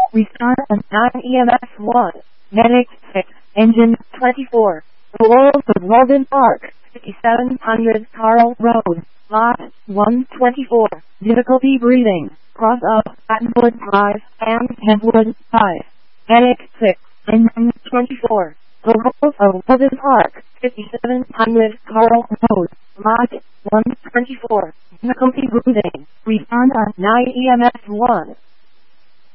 Restart on 9 EMS 1. Medic 6. Engine 24. The Wolves of Walden Park, 5700 Carl Road, Lot 124. Difficulty breathing. Cross up Atwood Drive and Kenwood 5. Medic 6. Engine 24. The Wolves of Walden Park, 5700 Carl Road, Lot 124. Difficulty breathing. Respond on 9 EMS 1.